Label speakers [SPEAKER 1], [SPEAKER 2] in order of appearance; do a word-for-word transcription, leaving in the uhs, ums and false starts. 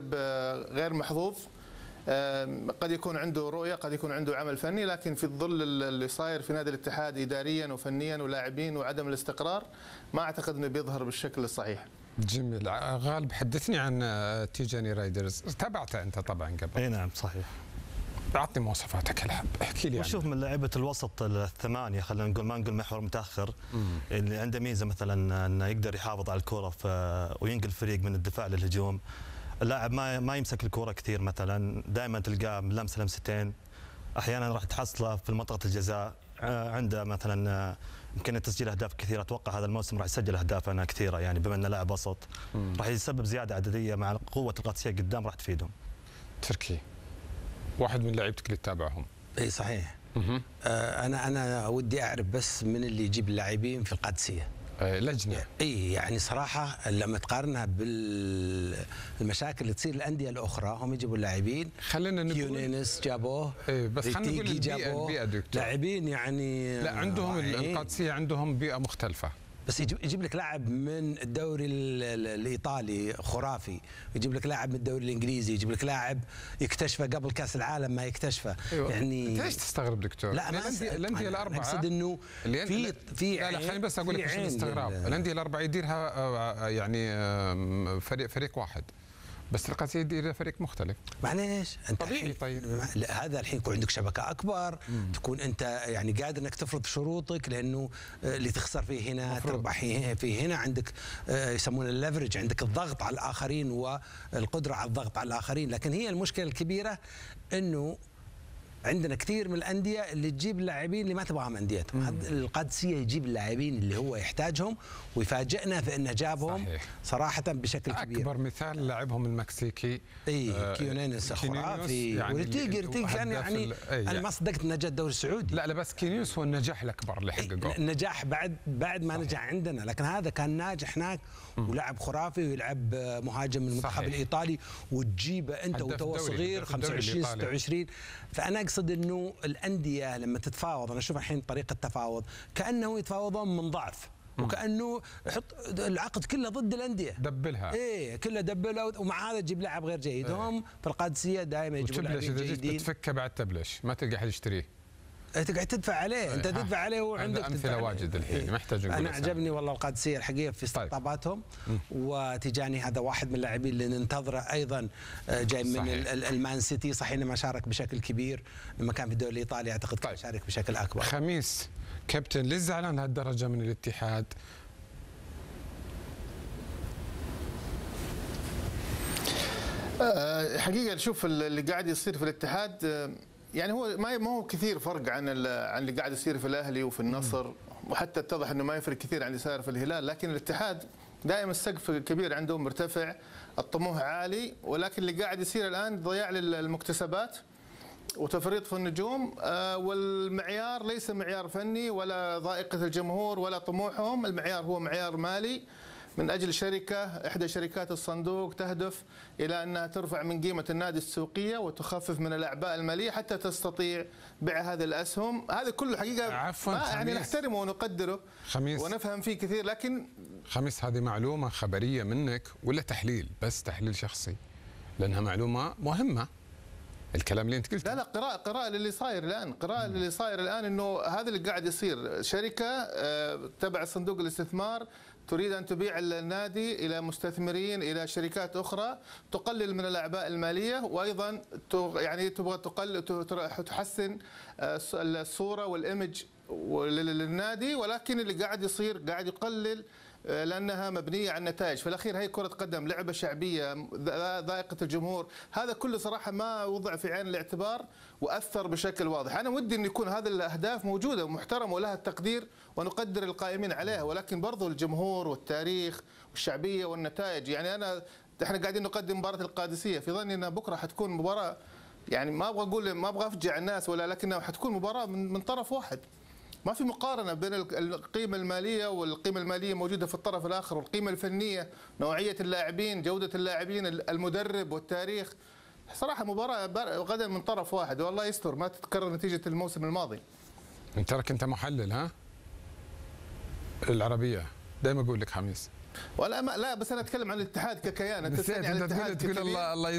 [SPEAKER 1] مدرب غير محظوظ، قد يكون عنده رؤية، قد يكون عنده عمل فني، لكن في ظل اللي صاير في نادي الاتحاد إداريا وفنيا ولاعبين وعدم الاستقرار ما أعتقد أنه بيظهر بالشكل الصحيح.
[SPEAKER 2] جميل. غالب، حدثني عن تيجاني رايدرز، تابعته أنت طبعا قبل.
[SPEAKER 3] اي نعم صحيح.
[SPEAKER 2] اعطني مواصفاتك الحب، احكي لي.
[SPEAKER 3] وشوف من لعيبه الوسط الثمانيه، خلينا نقول ما نقول محور متاخر، اللي عنده ميزه مثلا انه يقدر يحافظ على الكره وينقل الفريق من الدفاع للهجوم. اللاعب ما ما يمسك الكره كثير، مثلا دائما تلقاه من لمسه لمستين، احيانا راح تحصله في منطقه الجزاء، عنده مثلا يمكن تسجيل اهداف كثيره. اتوقع هذا الموسم راح يسجل اهداف انا كثيره، يعني بما انه لاعب وسط راح يسبب زياده عدديه مع قوه القادسيه قدام راح تفيدهم.
[SPEAKER 2] تركي، واحد من لعيبتك اللي تتابعهم.
[SPEAKER 4] اي صحيح. آه انا انا ودي اعرف بس من اللي يجيب اللاعبين في القادسيه.
[SPEAKER 2] آه لجنه.
[SPEAKER 4] اي يعني صراحه لما تقارنها بالمشاكل اللي تصير الانديه الاخرى، هم يجيبوا اللاعبين.
[SPEAKER 2] خلينا نقول
[SPEAKER 4] كيونينس جابوه.
[SPEAKER 2] اي بس خلينا نقول البيئه, البيئة دكتور.
[SPEAKER 4] لاعبين يعني
[SPEAKER 2] لا عندهم القادسيه عندهم بيئه مختلفه.
[SPEAKER 4] بس يجيب, يجيب لك لاعب من الدوري الايطالي خرافي، يجيب لك لاعب من الدوري الانجليزي، يجيب لك لاعب يكتشفه قبل كاس العالم ما يكتشفه.
[SPEAKER 2] أيوة.
[SPEAKER 4] يعني
[SPEAKER 2] انت ليش تستغرب دكتور؟
[SPEAKER 4] لا ما
[SPEAKER 2] الانديه الاربعه،
[SPEAKER 4] اقصد انه في في
[SPEAKER 2] لا لا خليني بس اقول لك عشان الاستغراب، الانديه الاربعه يديرها يعني فريق فريق واحد، بس القادسيه يدير فريق مختلف.
[SPEAKER 4] معليش انت
[SPEAKER 2] طبيعي. طيب
[SPEAKER 4] هذا الحين يكون عندك شبكه اكبر، مم. تكون انت يعني قادر انك تفرض شروطك، لانه اللي تخسر فيه هنا مفروض. تربح فيه هنا، عندك يسمونه الليفرج، عندك الضغط على الاخرين والقدره على الضغط على الاخرين. لكن هي المشكله الكبيره انه عندنا كثير من الانديه اللي تجيب اللاعبين اللي ما تبغاهم انديتهم. القادسيه يجيب اللاعبين اللي هو يحتاجهم ويفاجئنا في انه جابهم. صحيح. صراحه بشكل
[SPEAKER 2] أكبر
[SPEAKER 4] كبير.
[SPEAKER 2] اكبر مثال لاعبهم المكسيكي
[SPEAKER 4] اي آه كيونينس خرافي،
[SPEAKER 2] يعني
[SPEAKER 4] والتيجر تيجر كان يعني انا يعني ما صدقت نجاح الدوري السعودي.
[SPEAKER 2] لا لا بس كينيوس هو النجاح الاكبر اللي حققه.
[SPEAKER 4] النجاح بعد بعد ما صحيح. نجح عندنا، لكن هذا كان ناجح هناك ولاعب خرافي، ويلعب مهاجم من المنتخب الايطالي وتجيبه انت وتو صغير خمسة وعشرين ستة وعشرين. فانا اقصد انه الانديه لما تتفاوض، انا اشوف الحين طريقه التفاوض كانه يتفاوضون من ضعف، وكانه يحط العقد كله ضد الانديه،
[SPEAKER 2] دبلها.
[SPEAKER 4] ايه كله دبلها، ومع هذا تجيب لاعب غير جيد. إيه. هم في القادسيه دائما يجيبوا لاعبين جيدين.
[SPEAKER 2] تفكه بعد تبلش ما تلقى حد يشتريه،
[SPEAKER 4] تقعد تدفع عليه. انت تدفع عليه وعندك
[SPEAKER 2] امثله واجد الحين. إيه. محتاج نقول
[SPEAKER 4] انا عجبني والله القادسيه الحقيقه في استقطاباتهم. طيب. وتجاني هذا واحد من اللاعبين اللي ننتظره ايضا، جاي من المان سيتي، صحيح انه ما شارك بشكل كبير لما كان في الدوري الايطالي، اعتقد كان طيب. شارك بشكل اكبر.
[SPEAKER 2] خميس كابتن، ليش زعلان لهالدرجه من الاتحاد؟
[SPEAKER 1] حقيقه شوف اللي قاعد يصير في الاتحاد، يعني هو ما ما هو كثير فرق عن عن اللي قاعد يصير في الاهلي وفي النصر، وحتى اتضح انه ما يفرق كثير عن اللي صار في الهلال. لكن الاتحاد دائما السقف كبير عندهم مرتفع، الطموح عالي، ولكن اللي قاعد يصير الان ضياع للمكتسبات وتفريط في النجوم، والمعيار ليس معيار فني ولا ضائقه الجمهور ولا طموحهم، المعيار هو معيار مالي من أجل شركة إحدى شركات الصندوق تهدف إلى أنها ترفع من قيمة النادي السوقية وتخفف من الأعباء المالية حتى تستطيع بيع هذه الأسهم. هذا كله حقيقة
[SPEAKER 2] عفوا
[SPEAKER 1] يعني نحترمه ونقدره
[SPEAKER 2] خميس.
[SPEAKER 1] ونفهم فيه كثير. لكن
[SPEAKER 2] خميس، هذه معلومة خبرية منك ولا تحليل؟ بس تحليل شخصي، لأنها معلومة مهمة الكلام اللي انت قلته.
[SPEAKER 1] لا لا قراءة قراءة للي صاير الآن، قراءة م. للي صاير الآن إنه هذا اللي قاعد يصير. شركة تبع صندوق الاستثمار تريد أن تبيع النادي إلى مستثمرين، إلى شركات أخرى، تقلل من الأعباء المالية، وأيضا يعني تبغى تقلل تحسن الصورة والإيمج للنادي. ولكن اللي قاعد يصير قاعد يقلل لأنها مبنية على النتائج. في الأخير هي كرة قدم، لعبة شعبية ذائقة الجمهور، هذا كله صراحة ما وضع في عين الاعتبار وأثر بشكل واضح. أنا ودي أن يكون هذه الأهداف موجودة ومحترمة ولها التقدير ونقدر القائمين عليها، ولكن برضو الجمهور والتاريخ والشعبية والنتائج. يعني أنا احنا قاعدين نقدم مباراة القادسية في ظني أنها بكرة حتكون مباراة، يعني ما أبغى أقول ما أبغى أفجع الناس، ولا لكنها حتكون مباراة من, من طرف واحد. ما في مقارنة بين القيمة المالية والقيمة المالية موجودة في الطرف الآخر، والقيمة الفنية، نوعية اللاعبين، جودة اللاعبين، المدرب والتاريخ. صراحة مباراة غدا من طرف واحد، والله يستر ما تتكرر نتيجة الموسم الماضي.
[SPEAKER 2] انت تراك انت محلل ها؟ العربية دائما اقول لك خميس.
[SPEAKER 1] ولا ما لا بس انا اتكلم عن الاتحاد ككيان. انت تسالني عن الاتحاد
[SPEAKER 2] تقول الله الله